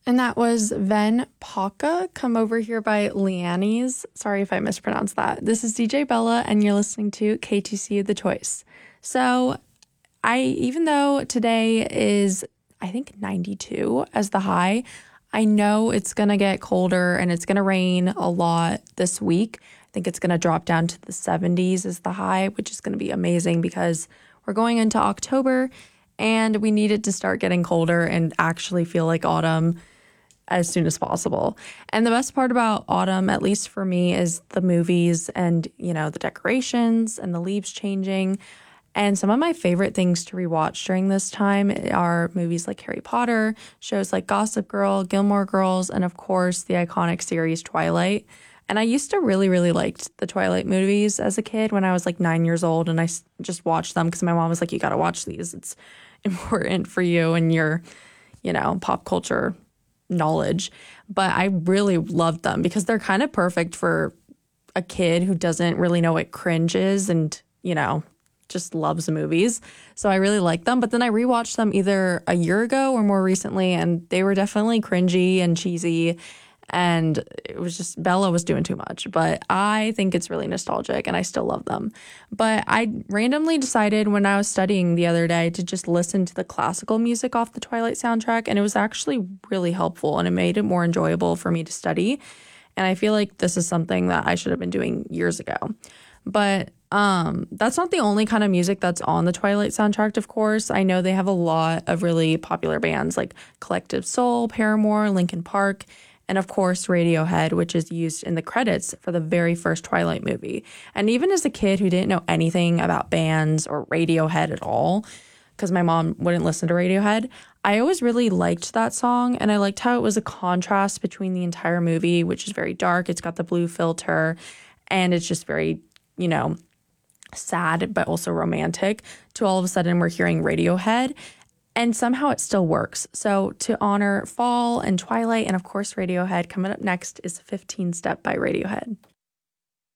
And that was Ven Paka, Come Over Here by Leannes. Sorry if I mispronounced that. This is DJ Bella, and you're listening to KTC The Choice. So even though today is, I think, 92 as the high, I know it's going to get colder and it's going to rain a lot this week. I think it's going to drop down to the 70s as the high, which is going to be amazing because we're going into October and we need it to start getting colder and actually feel like autumn as soon as possible. And the best part about autumn, at least for me, is the movies and, the decorations and the leaves changing. And some of my favorite things to rewatch during this time are movies like Harry Potter, shows like Gossip Girl, Gilmore Girls, and of course the iconic series Twilight. And I used to really, really liked the Twilight movies as a kid when I was like 9 years old, and I just watched them because my mom was like, you got to watch these. It's important for you and your, pop culture knowledge. But I really loved them because they're kind of perfect for a kid who doesn't really know what cringe is and, just loves movies. So I really like them. But then I rewatched them either a year ago or more recently, and they were definitely cringy and cheesy. And it was just, Bella was doing too much. But I think it's really nostalgic and I still love them. But I randomly decided when I was studying the other day to just listen to the classical music off the Twilight soundtrack. And it was actually really helpful and it made it more enjoyable for me to study. And I feel like this is something that I should have been doing years ago. But that's not the only kind of music that's on the Twilight soundtrack, of course. I know they have a lot of really popular bands like Collective Soul, Paramore, Linkin Park, and of course Radiohead, which is used in the credits for the very first Twilight movie. And even as a kid who didn't know anything about bands or Radiohead at all, because my mom wouldn't listen to Radiohead, I always really liked that song. And I liked how it was a contrast between the entire movie, which is very dark. It's got the blue filter and it's just very, sad, but also romantic, to all of a sudden we're hearing Radiohead. And somehow it still works. So to honor fall and Twilight and of course Radiohead, coming up next is 15 Step by Radiohead.